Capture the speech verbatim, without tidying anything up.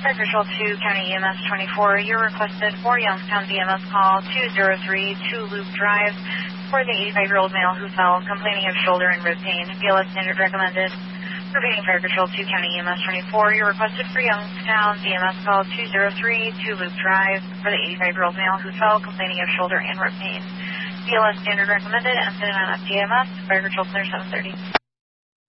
Fire Patrol two, County E M S twenty-four, you're requested for Youngstown B M S call two zero three two Loop Drive for the eighty-five-year-old male who fell complaining of shoulder and rib pain. B L S standard recommended. Repeating Fire Patrol two, County E M S twenty-four, you're requested for Youngstown B M S call two zero three two Loop Drive for the eighty-five-year-old male who fell complaining of shoulder and rib pain. B L S standard recommended. Incident on F T M S. Fire Patrol clear seven thirty.